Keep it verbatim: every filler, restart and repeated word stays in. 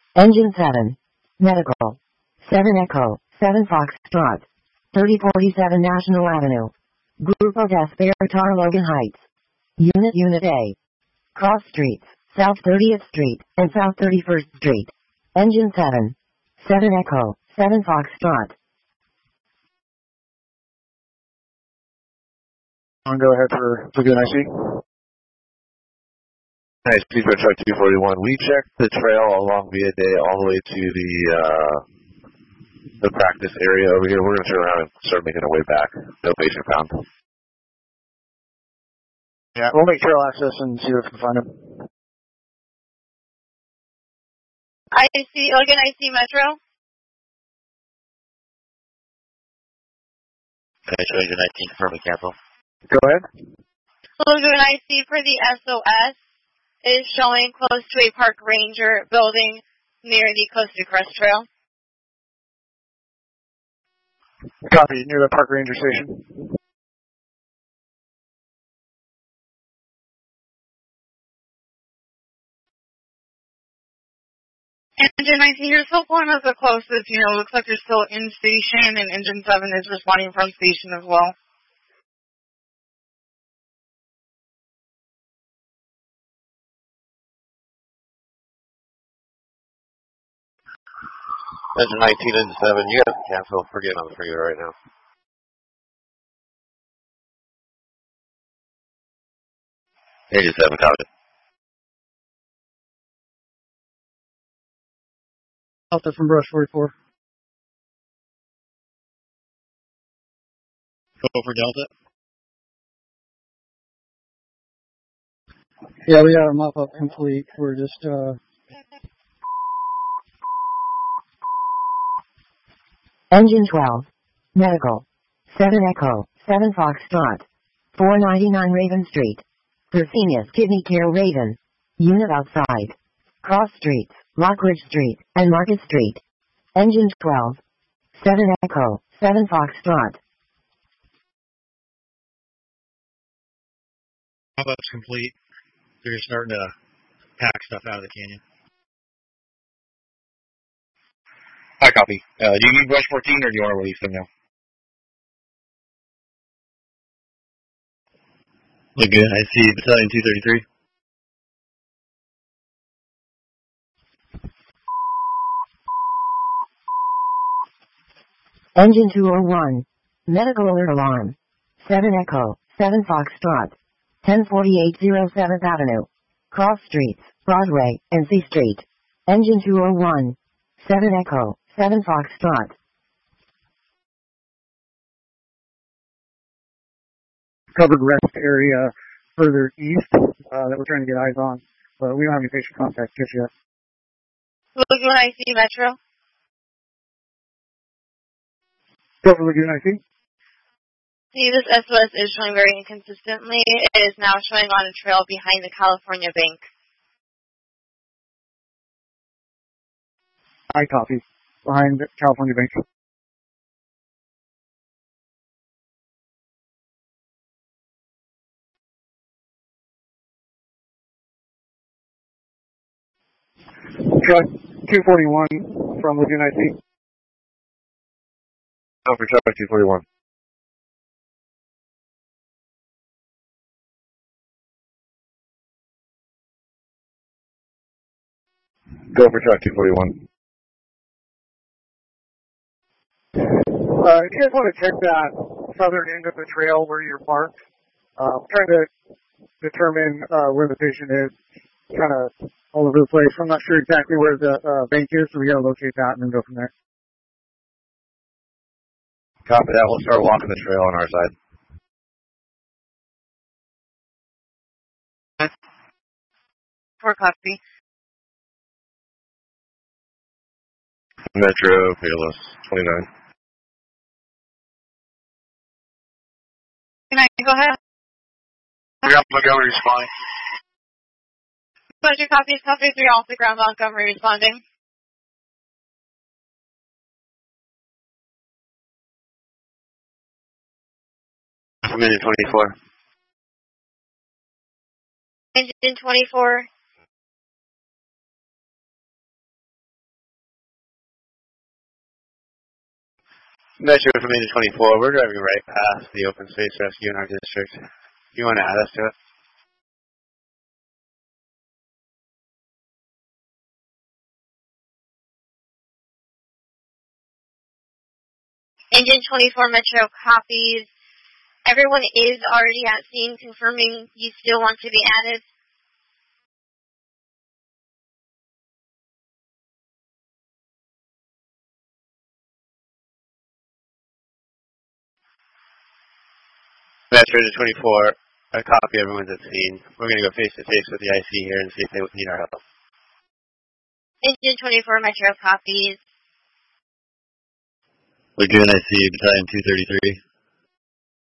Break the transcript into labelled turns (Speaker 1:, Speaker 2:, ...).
Speaker 1: Engine seven. Medical. seven Echo, seven Foxtrot. thirty forty-seven National Avenue. Grupo Despertar Logan Heights. Unit Unit A. Cross Streets, South thirtieth Street, and South thirty-first Street. Engine seven. seven Echo, seven Foxtrot.
Speaker 2: I'm going to go ahead for Lagoon I C.
Speaker 3: Nice, Speedboat Truck two forty-one. We checked the trail along Via Day all the way to the uh, the practice area over here. We're going to turn around and start making our way back. No patient found.
Speaker 2: Yeah, we'll make trail access and see if we can find him.
Speaker 4: I see, Logan, I see Metro.
Speaker 5: Metro Agent nineteen, confirming cancel.
Speaker 2: Go ahead.
Speaker 4: Logan, I see for the S O S is showing close to a park ranger building near the Coast to Crest Trail.
Speaker 2: Copy, near the park ranger station.
Speaker 4: Engine nineteen, you're still pulling us the closest, you know, looks like you're still in station, and Engine seven is responding from station as well.
Speaker 5: Engine nineteen, Engine seven, you guys can cancel. We're getting on the freeway right now. Engine seven, copy.
Speaker 2: Delta from Brush forty-four.
Speaker 5: Go for Delta.
Speaker 2: Yeah, we got our mop up complete. We're just, uh...
Speaker 1: Engine twelve. Medical. seven Echo, seven Foxtrot. four ninety-nine Raven Street. Fresenius Kidney Care Raven. Unit outside. Cross Streets, Lockridge Street, and Market Street. Engine twelve. seven Echo, seven Foxtrot.
Speaker 6: Mop-up's complete. They're starting to pack stuff out of the canyon.
Speaker 5: Hi, copy. Uh, do you need Brush fourteen or do you want to release them now?
Speaker 6: Look good. I see Battalion two thirty-three.
Speaker 1: Engine two oh one. Medical alert alarm. seven Echo, seven Foxtrot. ten forty-eight oh seventh Avenue. Cross Streets, Broadway, and C Street. Engine two oh one. seven Echo, seven Foxtrot.
Speaker 2: Covered rest area further east uh, that we're trying to get eyes on, but we don't have any patient contact just yet.
Speaker 4: Logan, I see Metro.
Speaker 2: Go for Lagoon I C.
Speaker 4: See, this S O S is showing very inconsistently. It is now showing on a trail behind the California Bank.
Speaker 2: I copy. Behind the California Bank. Truck two forty-one from Lagoon I C.
Speaker 3: Go for Truck two forty-one. Go for Truck two forty-one.
Speaker 2: Uh, if you guys want to check that southern end of the trail where you're parked, uh, I'm trying to determine uh, where the patient is. Kind of all over the place. I'm not sure exactly where the uh, bank is, so we got to locate that and then go from there.
Speaker 3: Copy that. We'll start walking the trail on our side.
Speaker 4: For copy.
Speaker 3: Metro, Fearless, twenty-nine.
Speaker 4: Can I go ahead?
Speaker 2: We have Montgomery responding.
Speaker 4: Pleasure copies, copy three off the ground, Montgomery responding.
Speaker 5: Engine twenty-four.
Speaker 4: Engine twenty-four.
Speaker 3: Metro from Engine twenty-four, we're driving right past the open space rescue in our district. Do you want to add us to it?
Speaker 4: Engine twenty-four Metro copies. Everyone is already at scene, confirming you still want to be added.
Speaker 3: Metro to twenty-four, a copy, everyone's at scene. We're going to go face-to-face with the I C here and see if they need our help.
Speaker 4: Engine twenty-four Metro copies.
Speaker 6: Lagoon I C, Battalion two thirty-three.